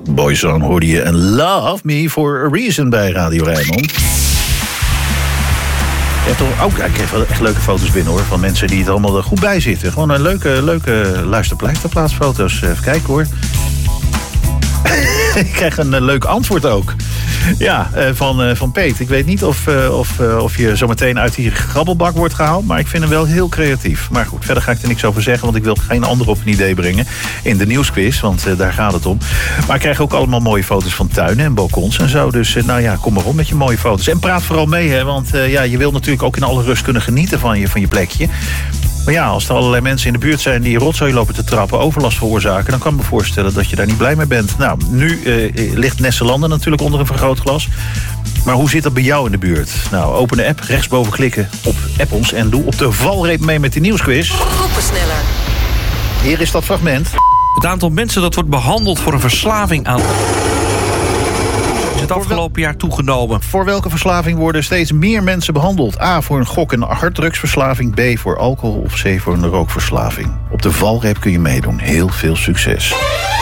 Boyzone hoorde je en Love Me for a Reason bij Radio Rijnmond. Ja, toch ook, ik heb wel echt leuke foto's binnen hoor. Van mensen die het allemaal er goed bij zitten. Gewoon een leuke luisterplaatsfoto's. Even kijken hoor. Ik krijg een leuk antwoord ook. Ja, van Peet. Ik weet niet of je zo meteen uit die grabbelbak wordt gehaald. Maar ik vind hem wel heel creatief. Maar goed, verder ga ik er niks over zeggen. Want ik wil geen ander op een idee brengen in de nieuwsquiz. Want daar gaat het om. Maar ik krijg ook allemaal mooie foto's van tuinen en balkons en zo. Dus nou ja, kom maar op met je mooie foto's. En praat vooral mee, hè. Want ja, je wil natuurlijk ook in alle rust kunnen genieten van je plekje. Maar ja, als er allerlei mensen in de buurt zijn die rotzooi lopen te trappen, overlast veroorzaken, dan kan ik me voorstellen dat je daar niet blij mee bent. Nou, nu ligt Nesselanden natuurlijk onder een vergrootglas. Maar hoe zit dat bij jou in de buurt? Nou, open de app, rechtsboven klikken op app ons en doe op de valreep mee met die nieuwsquiz. Groepensneller. Hier is dat fragment. Het aantal mensen dat wordt behandeld voor een verslaving aan is het afgelopen jaar toegenomen. Voor welke verslaving worden steeds meer mensen behandeld? A, voor een gok- en harddrugsverslaving. B, voor alcohol. Of C, voor een rookverslaving. Op de valreep kun je meedoen. Heel veel succes.